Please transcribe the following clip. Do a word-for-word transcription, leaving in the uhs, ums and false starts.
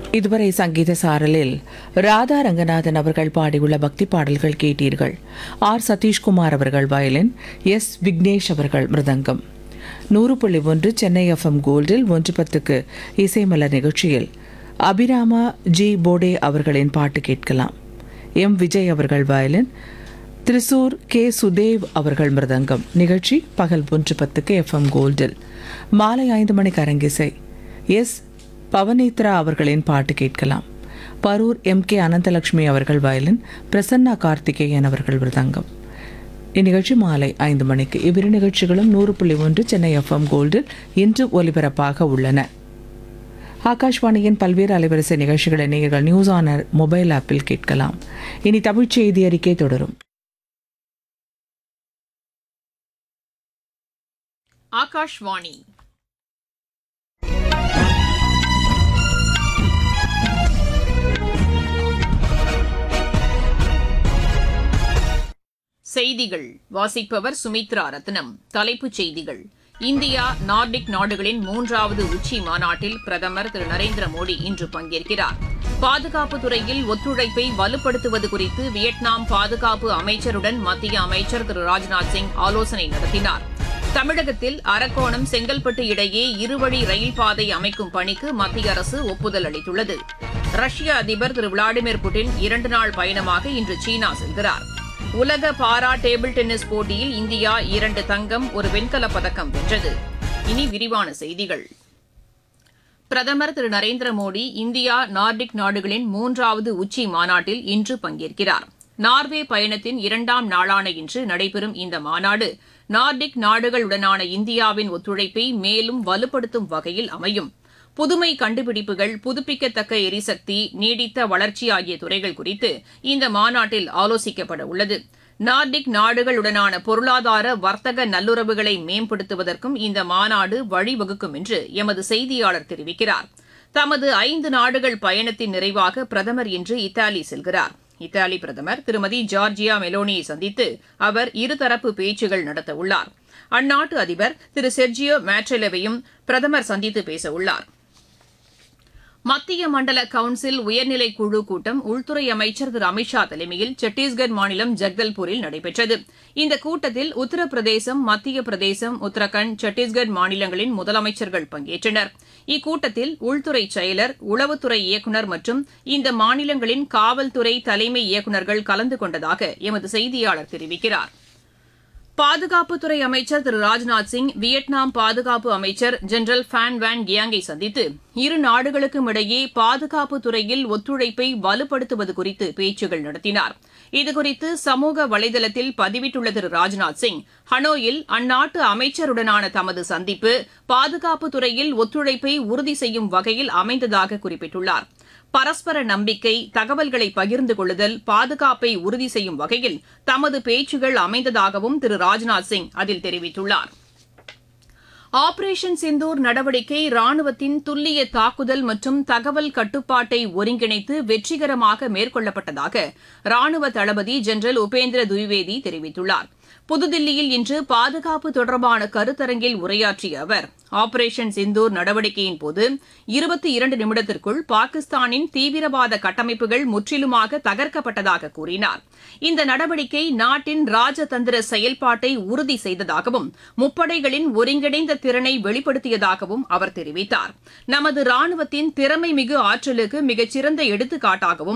இதுவரை சங்கீத சாரலில் ராதா ரங்கநாதன் அவர்கள் பாடியுள்ள பக்தி பாடல்கள் கேட்டீர்கள். ஆர் சதீஷ்குமார் அவர்கள் வயலின், எஸ் விக்னேஷ் அவர்கள் மிருதங்கம். நூறு புள்ளி ஒன்று சென்னை எஃப்எம் கோல்டில் ஒன்று பத்துக்கு இசைமலர் நிகழ்ச்சியில் அபிராமா ஜி போடே அவர்களின் பாட்டு கேட்கலாம். எம் விஜய் அவர்கள் வயலின், திரிசூர் கே சுதேவ் அவர்கள் மிருதங்கம். நிகழ்ச்சி பகல் ஒன்று பத்துக்கு எஃப்எம் கோல்டில். மாலை ஐந்து மணிக்கு அரங்கிசை எஸ் பவனேத்ரா அவர்களின் பாட்டு கேட்கலாம். பரூர் எம் கே அனந்தலட்சுமி அவர்கள் வயலின், பிரசன்னா கார்த்திகேயன் அவர்கள் மிருதங்கம். இந்நிகழ்ச்சி மாலை ஐந்து மணிக்கு. இவ்விரு நிகழ்ச்சிகளும் நூறு புள்ளி ஒன்று சென்னை எஃப்எம் கோல்டில் இன்று ஒலிபரப்பாக உள்ளன. ஆகாஷ்வாணியின் பல்வேறு அலைவரிசை நிகழ்ச்சிகளை நீங்கள் நியூஸ் ஆனர் மொபைல் ஆப்பில் கேட்கலாம். இனி தமிழ் செய்தி அறிக்கை தொடரும். ஆகாஷ்வாணி செய்திகள் வாசிப்பவர் சுமித்ரா ரத்னம். தலைப்புச் செய்திகள். இந்தியா நார்டிக் நாடுகளின் மூன்றாவது உச்சி மாநாட்டில் பிரதமர் திரு நரேந்திர மோடி இன்று பங்கேற்கிறார். பாதுகாப்பு துறையில் ஒத்துழைப்பை வலுப்படுத்துவது குறித்து வியட்நாம் பாதுகாப்பு அமைச்சருடன் மத்திய அமைச்சர் திரு ராஜ்நாத் சிங் ஆலோசனை நடத்தினார். தமிழகத்தில் அரக்கோணம் செங்கல்பட்டு இடையே இருவழி ரயில் பாதை அமைக்கும் பணிக்கு மத்திய அரசு ஒப்புதல் அளித்துள்ளது. ரஷ்ய அதிபர் திரு விளாடிமிர் புட்டின் இரண்டு நாள் பயணமாக இன்று சீனா செல்கிறார். உலக பாரா டேபிள் டென்னிஸ் போட்டியில் இந்தியா இரண்டு தங்கம் ஒரு வெண்கலப் பதக்கம் வென்றது. இனி விரிவான செய்திகள். பிரதமர் திரு நரேந்திர மோடி இந்தியா நார்டிக் நாடுகளின் மூன்றாவது உச்சி மாநாட்டில் இன்று பங்கேற்கிறார். நார்வே பயணத்தின் இரண்டாம் நாளான இன்று நடைபெறும் இந்த மாநாடு நார்டிக் நாடுகளுடனான இந்தியாவின் ஒத்துழைப்பை மேலும் வலுப்படுத்தும் வகையில் அமையும். புதுமை கண்டுபிடிப்புகள், புதுப்பிக்கத்தக்க எரிசக்தி, நீடித்த வளர்ச்சி ஆகிய துறைகள் குறித்து இந்த மாநாட்டில் ஆலோசிக்கப்பட உள்ளது. நார்டிக் நாடுகளுடனான பொருளாதார வர்த்தக நல்லுறவுகளை மேம்படுத்துவதற்கும் இந்த மாநாடு வழிவகுக்கும் என்று எமது செய்தியாளர் தெரிவிக்கிறார். தமது ஐந்து நாடுகள் பயணத்தின் நிறைவாக பிரதமர் இன்று இத்தாலி செல்கிறார். இத்தாலி பிரதமர் திருமதி ஜார்ஜியா மெலோனியை சந்தித்து அவர் இருதரப்பு பேச்சுகள் நடத்தவுள்ளார். அந்நாட்டு அதிபர் திரு செர்ஜியோ மேட்ரெலவையும் பிரதமர் சந்தித்து பேசவுள்ளார். மத்திய மண்டல கவுன்சில் உயர்நிலைக் குழு கூட்டம் உள்துறை அமைச்சர் திரு அமித்ஷா தலைமையில் சத்தீஸ்கர் மாநிலம் ஜக்தல்பூரில் நடைபெற்றது. இந்த கூட்டத்தில் உத்தரப்பிரதேசம், மத்திய பிரதேசம், உத்தரகாண்ட், சத்தீஸ்கர் மாநிலங்களின் முதலமைச்சர்கள் பங்கேற்றனர். இக்கூட்டத்தில் உள்துறை செயலர், உளவுத்துறை இயக்குநர் மற்றும் இந்த மாநிலங்களின் காவல்துறை தலைமை இயக்குநர்கள் கலந்து கொண்டதாக எமது செய்தியாளர் தெரிவிக்கிறார். பாதுகாப்புத்துறை அமைச்சர் திரு ராஜ்நாத் சிங் வியட்நாம் பாதுகாப்பு அமைச்சர் ஜெனரல் ஃபேன் வேன் கியாங்கை சந்தித்து இரு நாடுகளுக்கும் இடையே பாதுகாப்பு துறையில் ஒத்துழைப்பை வலுப்படுத்துவது குறித்து பேச்சுகள் நடத்தினார். இதுகுறித்து சமூக வலைதளத்தில் பதிவிட்டுள்ள திரு ராஜ்நாத் சிங், ஹனோயில் அந்நாட்டு அமைச்சருடனான தமது சந்திப்பு பாதுகாப்பு துறையில் ஒத்துழைப்பை உறுதி செய்யும் வகையில் அமைந்ததாக குறிப்பிட்டுள்ளார். பரஸ்பர நம்பிக்கை, தகவல்களை பகிர்ந்து கொள்ளுதல், பாதுகாப்பை உறுதி செய்யும் வகையில் தமது பேச்சுகள் அமைந்ததாகவும் திரு ராஜ்நாத் சிங் அதில் தெரிவித்துள்ளார். ஆபரேஷன் சிந்தூர் நடவடிக்கை ராணுவத்தின் துல்லிய தாக்குதல் மற்றும் தகவல் கட்டுப்பாட்டை ஒருங்கிணைத்து வெற்றிகரமாக மேற்கொள்ளப்பட்டதாக ராணுவ தளபதி ஜெனரல் உபேந்திர துவிவேதி தெரிவித்துள்ளார். புதுதில்லியில் இன்று பாதுகாப்பு தொடர்பான கருத்தரங்கில் உரையாற்றிய அவர், ஆபரேஷன் சிந்தூர் நடவடிக்கையின் போது இருபத்தி இரண்டு நிமிடத்திற்குள் பாகிஸ்தானின் தீவிரவாத கட்டமைப்புகள் முற்றிலுமாக தகர்க்கப்பட்டதாக கூறினார். இந்த நடவடிக்கை நாட்டின் ராஜதந்திர செயல்பாட்டை உறுதி செய்ததாகவும் முப்படைகளின் ஒருங்கிணைந்த திறனை வெளிப்படுத்தியதாகவும் அவர் தெரிவித்தார். நமது ராணுவத்தின் திறமைமிகு ஆற்றலுக்கு மிகச்சிறந்த எடுத்துக்காட்டாகவும்